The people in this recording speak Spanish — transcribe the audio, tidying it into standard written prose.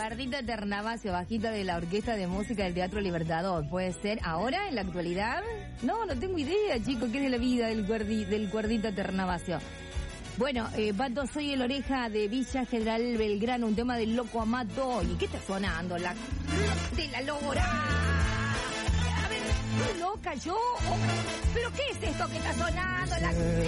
Guardita Ternavasio, bajista de la Orquesta de Música del Teatro Libertador. ¿Puede ser ahora, en la actualidad? No tengo idea, chicos, qué es de la vida del Guardita Ternavasio. Bueno, Pato, soy el Oreja de Villa General Belgrano, un tema del Loco Amato. ¿Y qué está sonando? La de la Lora. A ver, ¿estoy loca yo? ¿Pero qué es esto que está sonando? La de